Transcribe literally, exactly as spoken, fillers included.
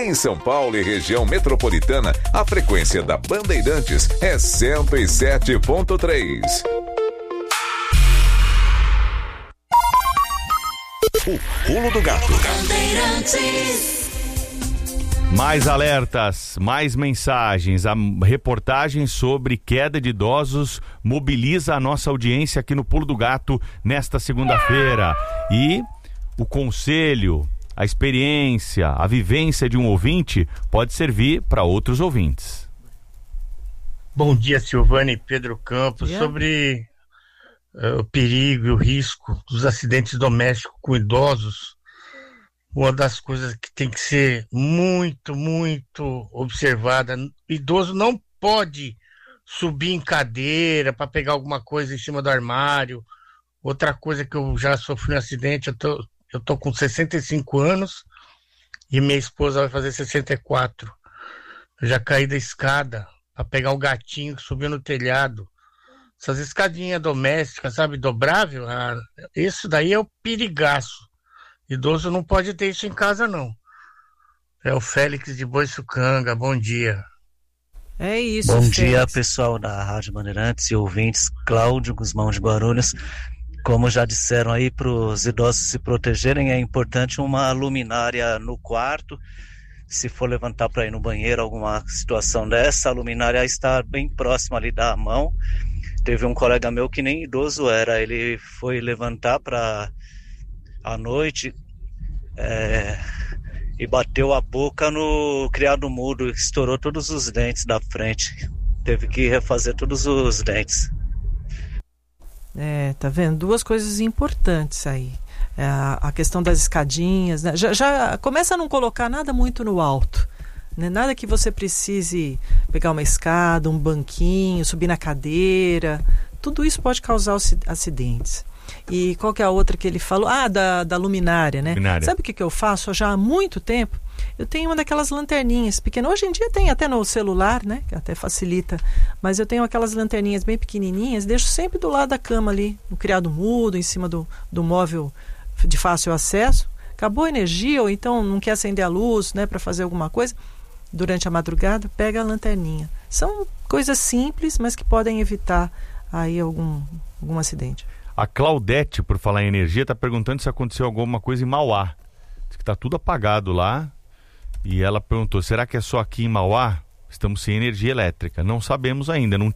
Em São Paulo e região metropolitana, a frequência da Bandeirantes é cento e sete ponto três. O Pulo do Gato. Mais alertas, mais mensagens. A reportagem sobre queda de idosos mobiliza a nossa audiência aqui no Pulo do Gato nesta segunda-feira. E o conselho, a experiência, a vivência de um ouvinte pode servir para outros ouvintes. Bom dia, Silvana e Pedro Campos. Yeah. Sobre uh, o perigo e o risco dos acidentes domésticos com idosos, uma das coisas que tem que ser muito, muito observada: idoso não pode subir em cadeira para pegar alguma coisa em cima do armário. Outra coisa que eu já sofri um acidente, eu tô, eu tô com sessenta e cinco anos e minha esposa vai fazer sessenta e quatro. Eu já caí da escada para pegar o gatinho que subiu no telhado. Essas escadinhas domésticas, sabe, dobrável, ah, isso daí é o perigaço. Idoso não pode ter isso em casa, não. É o Félix de Boiçucanga. Bom dia. É isso, Bom Félix. dia, pessoal da Rádio Bandeirantes e ouvintes. Cláudio Guzmão de Guarulhos. Como já disseram aí, para os idosos se protegerem, é importante uma luminária no quarto. Se for levantar para ir no banheiro, alguma situação dessa, a luminária está bem próxima ali da mão. Teve um colega meu que nem idoso era, ele foi levantar para à noite é, e bateu a boca no criado mudo, estourou todos os dentes da frente, teve que refazer todos os dentes. É, tá vendo? Duas coisas importantes aí. É a, a questão das escadinhas, né? já, já começa a não colocar nada muito no alto, né? Nada que você precise pegar uma escada, um banquinho, subir na cadeira. Tudo isso pode causar acidentes. E qual que é a outra que ele falou? Ah, da, da luminária, né? Luminária. Sabe o que, que eu faço já há muito tempo? Eu tenho uma daquelas lanterninhas pequenas. Hoje em dia tem até no celular, né? Que até facilita. Mas eu tenho aquelas lanterninhas bem pequenininhas. Deixo sempre do lado da cama ali, no criado mudo, em cima do, do móvel de fácil acesso. Acabou a energia ou então não quer acender a luz, né? Para fazer alguma coisa durante a madrugada, pega a lanterninha. São coisas simples, mas que podem evitar aí algum, algum acidente. A Claudete, por falar em energia, está perguntando se aconteceu alguma coisa em Mauá. Diz que está tudo apagado lá. E ela perguntou, será que é só aqui em Mauá? Estamos sem energia elétrica. Não sabemos ainda. Não,